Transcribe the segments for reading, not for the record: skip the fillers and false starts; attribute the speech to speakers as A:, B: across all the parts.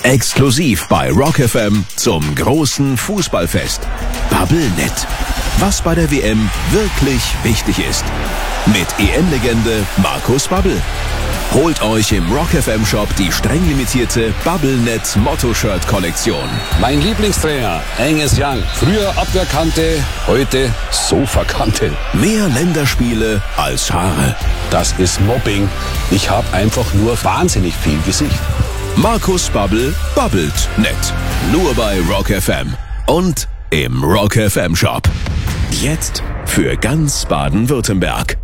A: Exklusiv bei Rock FM zum großen Fußballfest. Bubblenet. Was bei der WM wirklich wichtig ist. Mit EM-Legende Markus Babbel. Holt euch im Rock FM Shop die streng limitierte Bubblenet Motto-Shirt-Kollektion.
B: Mein Lieblingstrainer, Angus Young. Früher Abwehrkante, heute Sofakante.
A: Mehr Länderspiele als Haare.
B: Das ist Mobbing. Ich habe einfach nur wahnsinnig viel Gesicht.
A: Markus Babbel babbelt nett. Nur bei Rock FM und im Rock FM Shop. Jetzt für ganz Baden-Württemberg.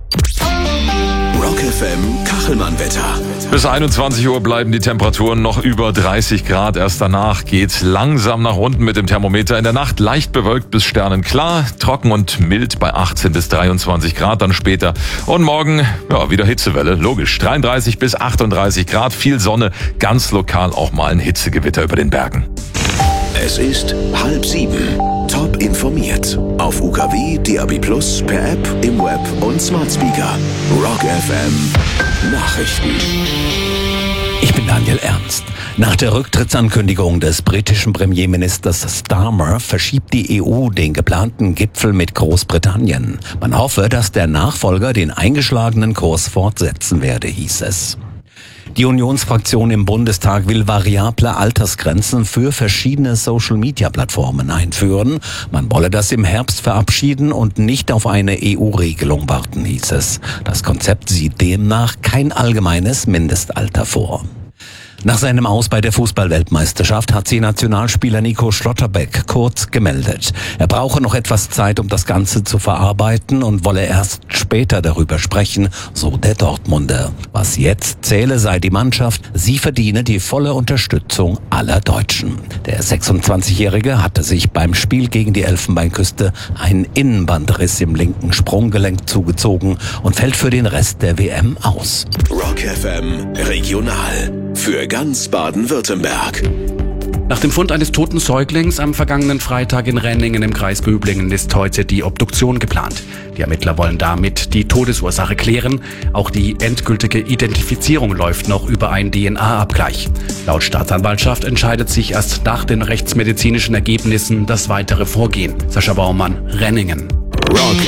A: Rock FM Kachelmann-Wetter.
C: Bis 21 Uhr bleiben die Temperaturen noch über 30 Grad. Erst danach geht's langsam nach unten mit dem Thermometer. In der Nacht leicht bewölkt bis sternenklar, trocken und mild bei 18 bis 23 Grad dann später. Und morgen, wieder Hitzewelle, logisch. 33 bis 38 Grad, viel Sonne, ganz lokal auch mal ein Hitzegewitter über den Bergen.
A: Es ist 6:30. Top informiert. Auf UKW, DAB+, per App, im Web und Smart Speaker. Rock FM Nachrichten.
D: Ich bin Daniel Ernst. Nach der Rücktrittsankündigung des britischen Premierministers Starmer verschiebt die EU den geplanten Gipfel mit Großbritannien. Man hoffe, dass der Nachfolger den eingeschlagenen Kurs fortsetzen werde, hieß es. Die Unionsfraktion im Bundestag will variable Altersgrenzen für verschiedene Social-Media-Plattformen einführen. Man wolle das im Herbst verabschieden und nicht auf eine EU-Regelung warten, hieß es. Das Konzept sieht demnach kein allgemeines Mindestalter vor. Nach seinem Aus bei der Fußball-Weltmeisterschaft hat sich Nationalspieler Nico Schlotterbeck kurz gemeldet. Er brauche noch etwas Zeit, um das Ganze zu verarbeiten und wolle erst später darüber sprechen, so der Dortmunder. Was jetzt zähle, sei die Mannschaft. Sie verdiene die volle Unterstützung aller Deutschen. Der 26-Jährige hatte sich beim Spiel gegen die Elfenbeinküste einen Innenbandriss im linken Sprunggelenk zugezogen und fällt für den Rest der WM aus.
A: Rock FM Regional. Für ganz Baden-Württemberg.
E: Nach dem Fund eines toten Säuglings am vergangenen Freitag in Renningen im Kreis Böblingen ist heute die Obduktion geplant. Die Ermittler wollen damit die Todesursache klären. Auch die endgültige Identifizierung läuft noch über einen DNA-Abgleich. Laut Staatsanwaltschaft entscheidet sich erst nach den rechtsmedizinischen Ergebnissen das weitere Vorgehen. Sascha Baumann, Renningen.
A: Rock